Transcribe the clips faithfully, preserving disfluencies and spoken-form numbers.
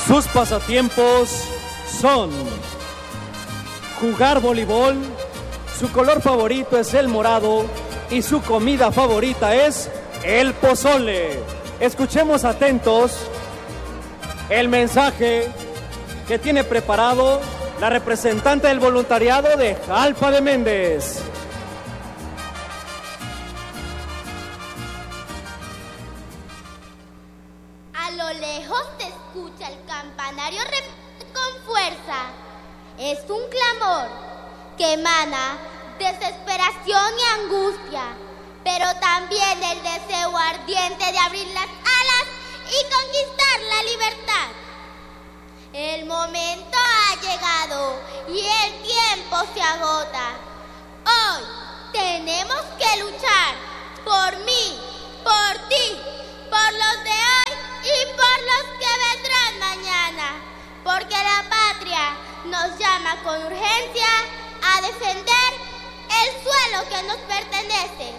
Sus pasatiempos son jugar voleibol, su color favorito es el morado y su comida favorita es el pozole. Escuchemos atentos el mensaje que tiene preparado la representante del voluntariado de Jalpa de Méndez. A lo lejos se escucha el campanario con fuerza. Es un clamor que emana desesperación y angustia, pero también el deseo ardiente de abrir las alas y conquistar la libertad. El momento ha llegado y el tiempo se agota. Hoy tenemos que luchar por mí, por ti, por los de hoy y por los que vendrán mañana, porque la patria nos llama con urgencia a defender el suelo que nos pertenece.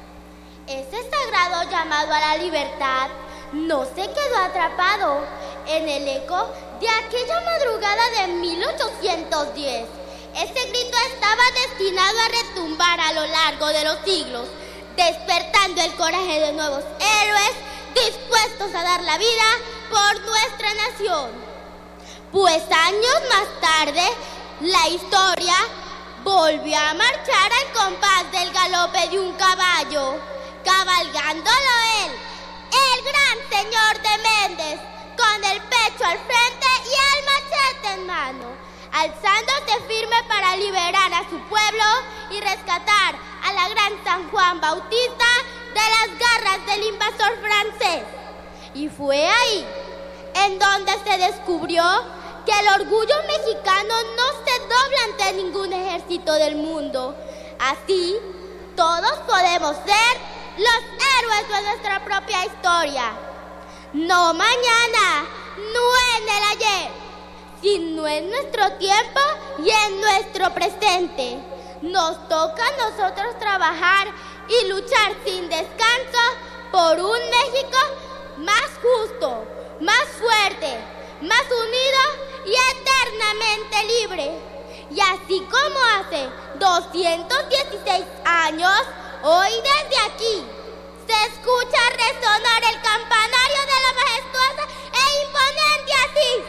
Ese sagrado llamado a la libertad no se quedó atrapado en el eco de aquella madrugada de mil ochocientos diez. Ese grito estaba destinado a retumbar a lo largo de los siglos, despertando el coraje de nuevos héroes dispuestos a dar la vida por nuestra nación. Pues años más tarde, la historia volvió a marchar al compás del galope de un caballo, cabalgándolo él, el gran señor de Méndez, con el pecho al frente y el machete en mano, alzándose firme para liberar a su pueblo y rescatar a la gran San Juan Bautista de las garras del invasor francés. Y fue ahí en donde se descubrió que el orgullo mexicano no se dobla ante ningún ejército del mundo. Así, todos podemos ser los héroes de nuestra propia historia. No mañana, no en el ayer, sino en nuestro tiempo y en nuestro presente. Nos toca a nosotros trabajar y luchar sin descanso por un México más justo, más fuerte, más unido y eternamente libre. Y así como hace doscientos dieciséis años, hoy desde aquí se escucha resonar el campanario de la majestuosa e imponente Asís.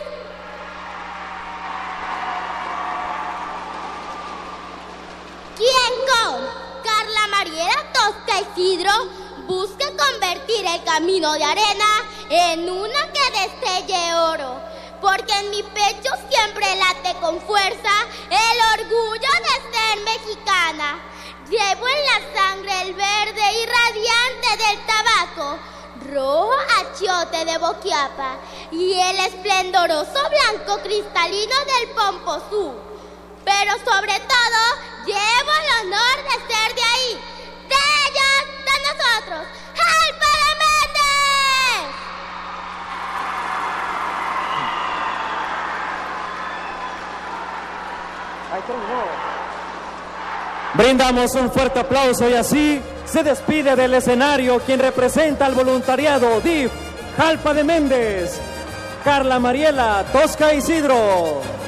Quien con Carla Mariela Tosca Isidro busca convertir el camino de arena en una que destelle oro, porque en mi pecho siempre late con fuerza el orgullo de ser mexicana. Llevo en la sangre el verde irradiante del tabaco, rojo achiote de Boquiapa y el esplendoroso blanco cristalino del Pomposú. Pero sobre todo, llevo el honor de ser de ahí, de ellos, de nosotros, ¡Jalpa de Méndez! Ahí terminó. Brindamos un fuerte aplauso y así se despide del escenario quien representa al voluntariado D I F Jalpa de Méndez, Carla Mariela Tosca Isidro.